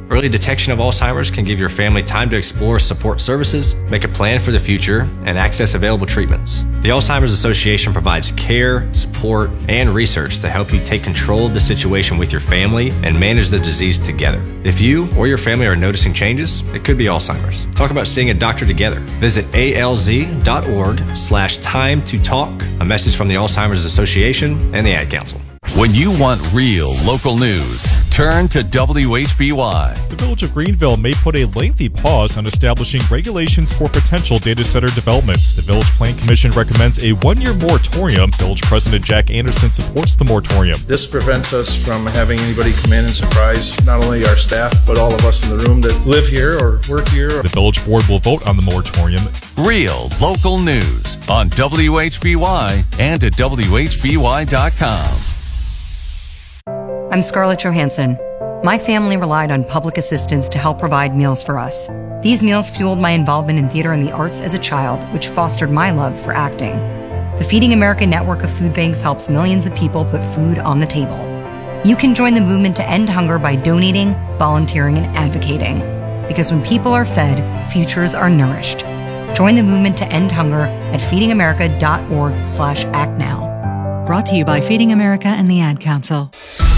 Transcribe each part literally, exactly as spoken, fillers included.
Early detection of Alzheimer's can give your family time to explore support services, make a plan for the future, and access available treatments. The Alzheimer's Association provides care, support, and research to help you take control of the situation with your family and manage the disease together. If you or your family are noticing changes, it could be Alzheimer's. Talk about seeing a doctor together. Visit alz.org slash time to talk. A message from the Alzheimer's Association and the Ad Council. When you want real local news, turn to W H B Y. The Village of Greenville may put a lengthy pause on establishing regulations for potential data center developments. The Village Plan Commission recommends a one-year moratorium. Village President Jack Anderson supports the moratorium. This prevents us from having anybody come in and surprise not only our staff, but all of us in the room that live here or work here. The Village Board will vote on the moratorium. Real local news on W H B Y and at W H B Y dot com. I'm Scarlett Johansson. My family relied on public assistance to help provide meals for us. These meals fueled my involvement in theater and the arts as a child, which fostered my love for acting. The Feeding America network of food banks helps millions of people put food on the table. You can join the movement to end hunger by donating, volunteering, and advocating. Because when people are fed, futures are nourished. Join the movement to end hunger at feedingamerica.org slash act now. Brought to you by Feeding America and the Ad Council.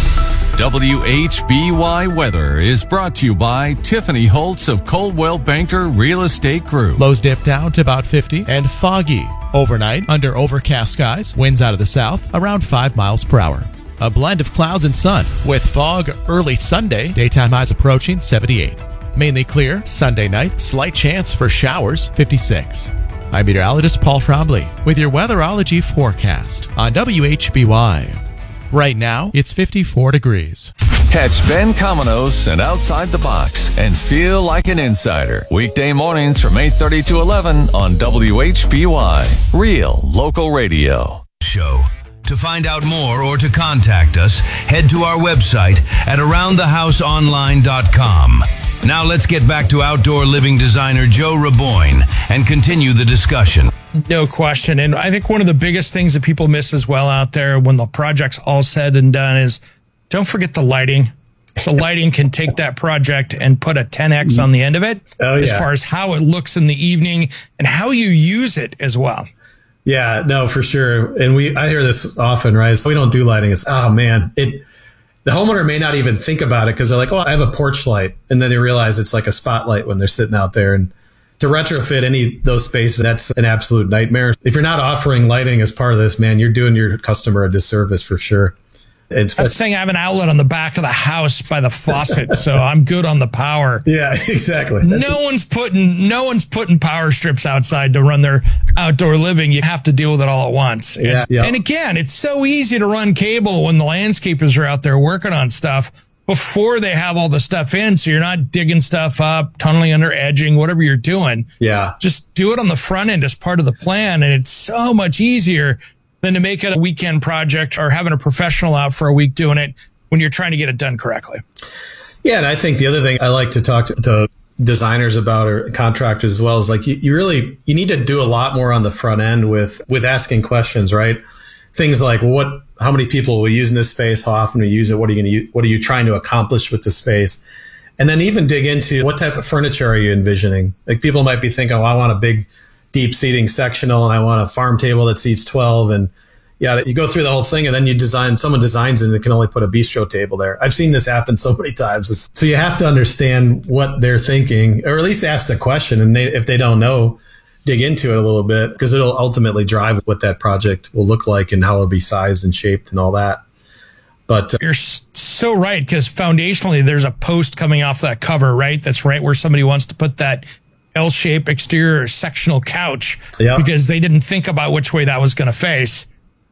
W H B Y weather is brought to you by Tiffany Holtz of Coldwell Banker Real Estate Group. Lows dip down to about fifty and foggy. Overnight, under overcast skies, winds out of the south around five miles per hour. A blend of clouds and sun with fog early Sunday, daytime highs approaching seventy-eight. Mainly clear Sunday night, slight chance for showers, fifty-six. I'm meteorologist Paul Trombley with your weatherology forecast on W H B Y. Right now, it's fifty-four degrees. Catch Ben Cominos and Outside the Box and feel like an insider. Weekday mornings from eight thirty to eleven on W H B Y. Real local radio. Show. To find out more or to contact us, head to our website at around the house online dot com. Now let's get back to outdoor living designer Joe Raboyne and continue the discussion. No question. And I think one of the biggest things that people miss as well out there when the project's all said and done is don't forget the lighting. The lighting can take that project and put a ten X on the end of it oh, as yeah. far as how it looks in the evening and how you use it as well. Yeah, no, for sure. And we, I hear this often, right? So we don't do lighting. It's, oh man, it, the homeowner may not even think about it because they're like, oh, I have a porch light. And then they realize it's like a spotlight when they're sitting out there. And to retrofit any of those spaces, that's an absolute nightmare. If you're not offering lighting as part of this, man, you're doing your customer a disservice for sure. It's That's saying I have an outlet on the back of the house by the faucet, so I'm good on the power. Yeah, exactly. No one's putting no one's putting power strips outside to run their outdoor living. You have to deal with it all at once. Yeah, and, yeah. and again, it's so easy to run cable when the landscapers are out there working on stuff before they have all the stuff in, so you're not digging stuff up, tunneling under edging, whatever you're doing. Yeah. Just do it on the front end as part of the plan, and it's so much easier than to make it a weekend project or having a professional out for a week doing it when you're trying to get it done correctly. Yeah, and I think the other thing I like to talk to, to designers about or contractors as well is like you, you really you need to do a lot more on the front end with with asking questions, right? Things like what, how many people will use in this space, how often will you use it, what are you going to use, what are you trying to accomplish with the space, and then even dig into what type of furniture are you envisioning. Like people might be thinking, oh, I want a big deep seating sectional and I want a farm table that seats twelve, and yeah, you go through the whole thing and then you design, someone designs it and they can only put a bistro table there. I've seen this happen so many times. So you have to understand what they're thinking, or at least ask the question. And they, if they don't know, dig into it a little bit, because it'll ultimately drive what that project will look like and how it'll be sized and shaped and all that. But uh, you're so right, because foundationally there's a post coming off that cover, right? That's right where somebody wants to put that L-shaped exterior sectional couch, yeah. because they didn't think about which way that was going to face.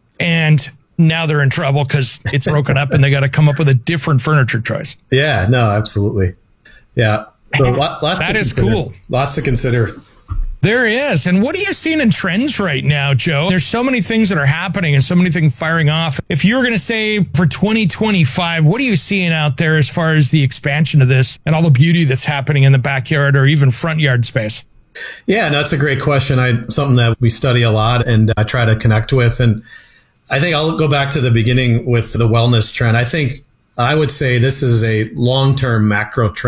And now they're in trouble because it's broken up and they got to come up with a different furniture choice. Yeah, no, absolutely. Yeah. So lots that to is consider. cool. Lots to consider. There is. And what are you seeing in trends right now, Joe? There's so many things that are happening and so many things firing off. If you were going to say for twenty twenty-five, what are you seeing out there as far as the expansion of this and all the beauty that's happening in the backyard or even front yard space? Yeah, no, that's a great question. I something that we study a lot and I try to connect with. And I think I'll go back to the beginning with the wellness trend. I think I would say this is a long-term macro trend.